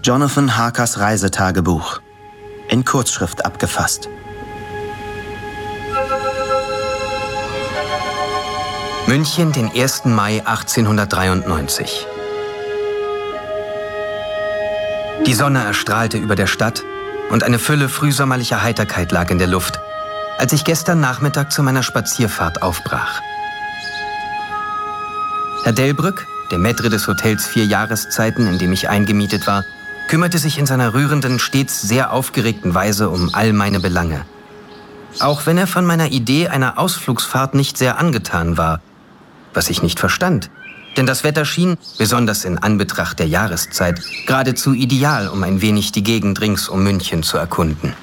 Jonathan Harkers Reisetagebuch. In Kurzschrift abgefasst. München, den 1. Mai 1893. Die Sonne erstrahlte über der Stadt und eine Fülle frühsommerlicher Heiterkeit lag in der Luft, als ich gestern Nachmittag zu meiner Spazierfahrt aufbrach. Herr Delbrück, der Maître des Hotels 4 Jahreszeiten, in dem ich eingemietet war, kümmerte sich in seiner rührenden, stets sehr aufgeregten Weise um all meine Belange. Auch wenn er von meiner Idee einer Ausflugsfahrt nicht sehr angetan war, was ich nicht verstand. Denn das Wetter schien, besonders in Anbetracht der Jahreszeit, geradezu ideal, um ein wenig die Gegend rings um München zu erkunden.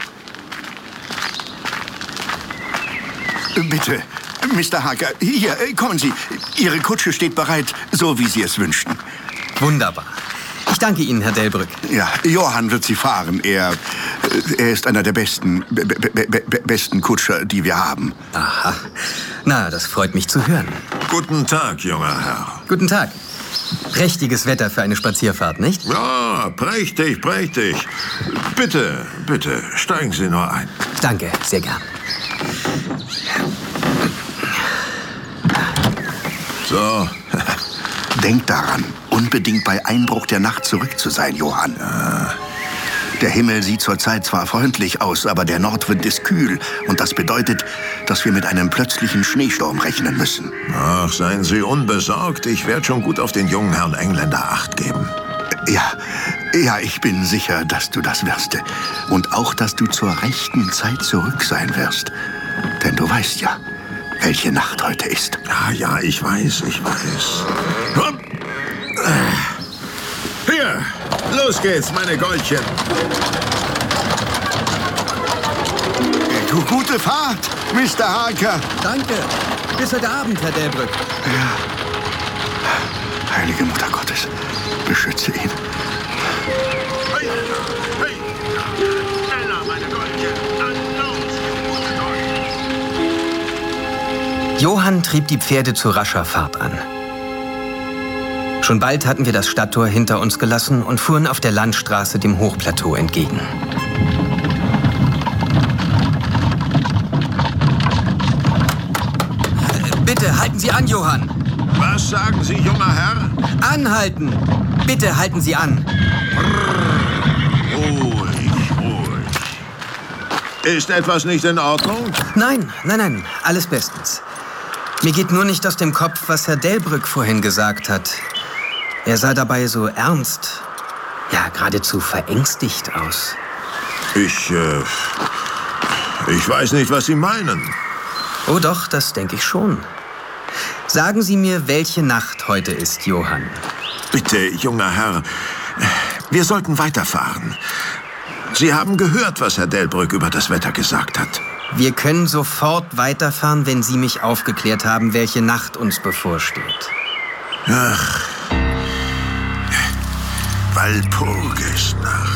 Bitte, Mr. Harker, hier, kommen Sie. Ihre Kutsche steht bereit, so wie Sie es wünschten. Wunderbar. Ich danke Ihnen, Herr Delbrück. Ja, Johann wird Sie fahren. Er ist einer der besten Kutscher, die wir haben. Aha. Na, das freut mich zu hören. Guten Tag, junger Herr. Guten Tag. Prächtiges Wetter für eine Spazierfahrt, nicht? Ja, prächtig, prächtig. Bitte, bitte, steigen Sie nur ein. Danke, sehr gern. So. Denk daran, unbedingt bei Einbruch der Nacht zurück zu sein, Johann. Ja. Der Himmel sieht zurzeit zwar freundlich aus, aber der Nordwind ist kühl. Und das bedeutet, dass wir mit einem plötzlichen Schneesturm rechnen müssen. Ach, seien Sie unbesorgt. Ich werde schon gut auf den jungen Herrn Engländer Acht geben. Ja, ich bin sicher, dass du das wirst. Und auch, dass du zur rechten Zeit zurück sein wirst. Denn du weißt ja, welche Nacht heute ist. Ja, ich weiß. Hopp. Hier, los geht's, meine Goldchen. Gute Fahrt, Mr. Harker. Danke. Bis heute Abend, Herr Delbrück. Ja. Heilige Mutter Gottes, beschütze ihn. Hey, schneller, meine Goldchen. Dann los, gute Gold. Johann trieb die Pferde zu rascher Fahrt an. Schon bald hatten wir das Stadttor hinter uns gelassen und fuhren auf der Landstraße dem Hochplateau entgegen. Bitte halten Sie an, Johann! Was sagen Sie, junger Herr? Anhalten! Bitte halten Sie an! Ruhig. Ist etwas nicht in Ordnung? Nein, alles bestens. Mir geht nur nicht aus dem Kopf, was Herr Delbrück vorhin gesagt hat. Er sah dabei so ernst, ja, geradezu verängstigt aus. Ich weiß nicht, was Sie meinen. Oh doch, das denke ich schon. Sagen Sie mir, welche Nacht heute ist, Johann. Bitte, junger Herr, wir sollten weiterfahren. Sie haben gehört, was Herr Delbrück über das Wetter gesagt hat. Wir können sofort weiterfahren, wenn Sie mich aufgeklärt haben, welche Nacht uns bevorsteht. Ach, Walpurgisnacht.